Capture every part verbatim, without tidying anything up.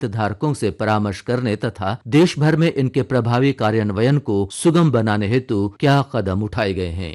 हितधारकों से परामर्श करने तथा देश भर में इनके प्रभावी कार्यान्वयन को सुगम बनाने हेतु क्या कदम उठाए गए हैं।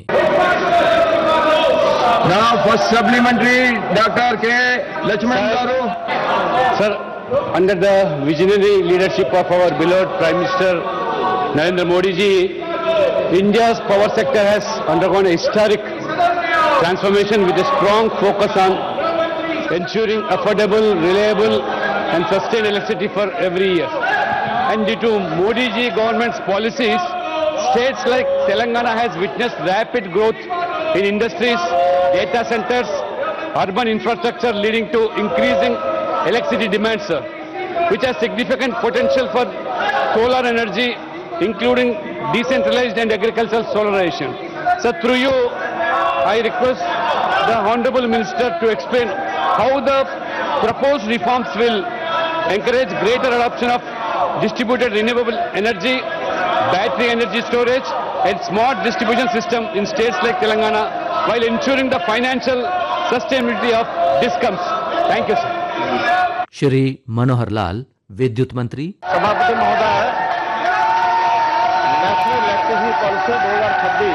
Now, first supplementary, Doctor K. Lakshman Garu. Sir, under the visionary leadership of our beloved Prime Minister Narendra Modi ji, India's power sector has undergone a historic transformation with a strong focus on ensuring affordable, reliable and sustained electricity for every year. And due to Modi ji government's policies, states like Telangana has witnessed rapid growth in industries, data centers, urban infrastructure, leading to increasing electricity demand, sir, which has significant potential for solar energy, including decentralized and agricultural solarization. So through you, I request the Honorable Minister to explain how the proposed reforms will encourage greater adoption of distributed renewable energy, battery energy storage and smart distribution system in states like Telangana, while ensuring the financial sustainability of DISCOMs. Thank you, sir. Shri Manohar Lal, विद्युत मंत्री। सभापति महोदय, national electricity policy दो हज़ार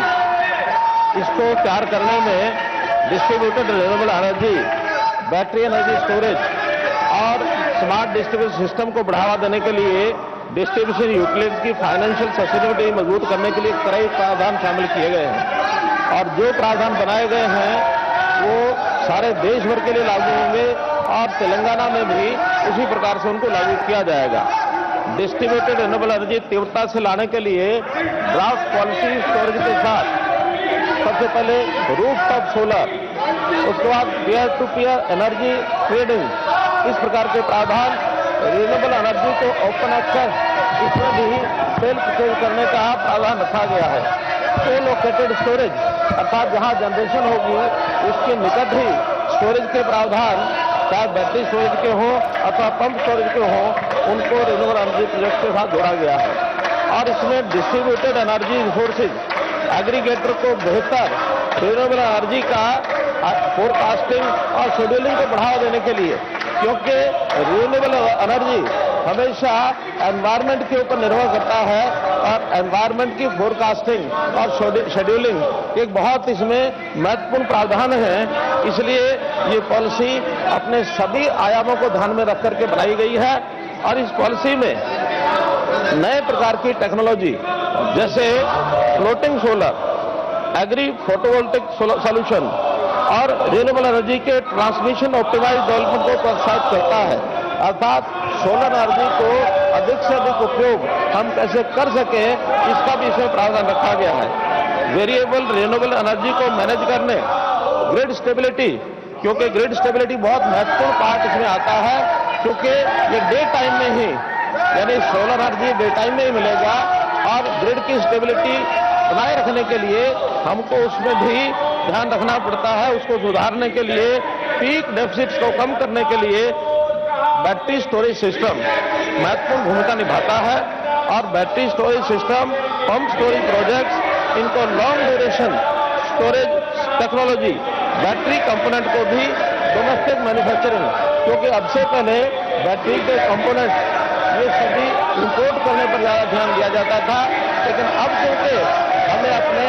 छब्बीस इसको तैयार करने में distributed renewable energy, battery energy storage और स्मार्ट डिस्ट्रीब्यूशन सिस्टम को बढ़ावा देने के लिए डिस्ट्रीब्यूशन यूटिलिटीज की फाइनेंशियल सस्टेनेबिलिटी मजबूत करने के लिए कई प्रावधान शामिल किए गए हैं और जो प्रावधान बनाए गए हैं वो सारे देश भर के लिए लागू होंगे और तेलंगाना में भी उसी प्रकार से उनको लागू किया जाएगा। डिस्ट्रीब्यूटेड रिन्यूएबल एनर्जी तीव्रता से लाने के लिए ड्राफ्ट पॉलिसी स्टोरेज के साथ सबसे पहले रूफटॉप सोलर, उसके बाद peer to peer energy trading, इस प्रकार के प्रावधान, रिन्यूएबल एनर्जी को ओपन एक्सेस, इसमें भी सेल परचेज करने का प्रावधान रखा गया है। को लोकेटेड स्टोरेज अर्थात जहां जनरेशन होगी उसके निकट ही स्टोरेज के प्रावधान, चाहे बैटरी स्टोरेज के हों अथवा पंप स्टोरेज के हों, उनको रिन्यूएबल एनर्जी प्रोजेक्ट के साथ जोड़ा गया है। और इसमें डिस्ट्रीब्यूटेड एनर्जी रिसोर्सेज एग्रीगेटर को बेहतर रिन्यूएबल एनर्जी का फोरकास्टिंग और शेड्यूलिंग को बढ़ावा देने के लिए, क्योंकि रिन्यूएबल एनर्जी हमेशा एनवायरनमेंट के ऊपर निर्भर करता है और एनवायरनमेंट की फोरकास्टिंग और शेड्यूलिंग एक बहुत इसमें महत्वपूर्ण प्रावधान है। इसलिए ये पॉलिसी अपने सभी आयामों को ध्यान में रख करके बनाई गई है और इस पॉलिसी में नए प्रकार की टेक्नोलॉजी जैसे floating solar, agree photovoltaic solution और रिन्यूएबल एनर्जी के ट्रांसमिशन ऑप्टिमाइज डेवलपमेंट को प्रोत्साहित करता है, अर्थात सोलर एनर्जी को अधिक से अधिक उपयोग हम कैसे कर सके, इसका भी इसमें प्रावधान रखा गया है। वेरिएबल रिन्यूएबल एनर्जी को मैनेज करने, ग्रिड स्टेबिलिटी, क्योंकि ग्रिड स्टेबिलिटी बहुत महत्वपूर्ण पार्ट इसमें आता है, क्योंकि ये डे टाइम में ही, यानी सोलर एनर्जी डे टाइम में ही मिलेगा और ग्रिड की स्टेबिलिटी बनाए रखने के लिए हमको उसमें भी ध्यान रखना पड़ता है। उसको सुधारने के लिए, पीक डेफिसिट्स को कम करने के लिए बैटरी स्टोरेज सिस्टम महत्वपूर्ण भूमिका निभाता है और battery storage system, pump storage projects, इनको long duration storage technology, battery component को भी डोमेस्टिक मैन्युफैक्चरिंग, क्योंकि अब से पहले बैटरी के कंपोनेंट ये सभी इंपोर्ट करने पर ज्यादा ध्यान दिया जाता था, लेकिन अब क्योंकि हमें अपने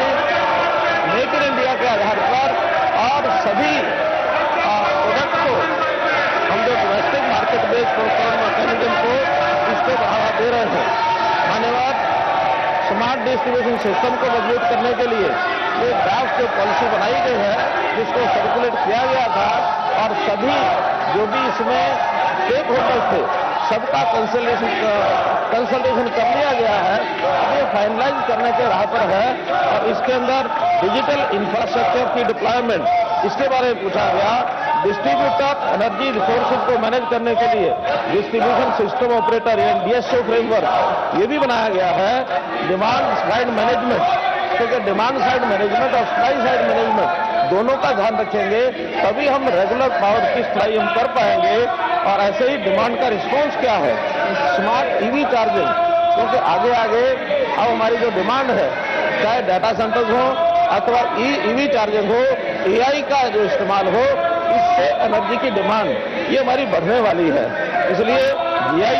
मेक इन इंडिया के आधार पर और सभी प्रोडक्ट को हम जो डोमेस्टिक मार्केट बेस्ड प्रोत्साहन मैकेनिज्म को इसको बढ़ावा दे रहे हैं। धन्यवाद। स्मार्ट डिस्ट्रीब्यूशन सिस्टम को मजबूत करने के लिए ये ड्राफ्ट जो पॉलिसी बनाई गई है, जिसको सर्कुलेट किया गया था और सभी जो भी इसमें स्टेक होल्डर्स थे सबका कंसल्टेशन कंसल्टेशन कर लिया गया है। अब ये फाइनलाइज करने के राह पर है और इसके अंदर डिजिटल इंफ्रास्ट्रक्चर की डिप्लॉयमेंट, इसके बारे में पूछा गया। डिस्ट्रीब्यूटर एनर्जी रिसोर्सेज को मैनेज करने के लिए डिस्ट्रीब्यूशन सिस्टम ऑपरेटर यानी डीएसओ फ्रेमवर्क ये भी बनाया गया है। डिमांड साइड मैनेजमेंट, क्योंकि डिमांड साइड मैनेजमेंट और सप्लाई साइड मैनेजमेंट दोनों का ध्यान रखेंगे तभी हम रेगुलर पावर की सप्लाई हम कर पाएंगे। और ऐसे ही डिमांड का रिस्पॉन्स क्या है, स्मार्ट ईवी चार्जिंग, क्योंकि आगे आगे अब हमारी जो डिमांड है, चाहे डाटा सेंटर्स हो अथवा ई ईवी चार्जिंग हो, एआई का जो इस्तेमाल हो, इससे एनर्जी की डिमांड ये हमारी बढ़ने वाली है। इसलिए जीआई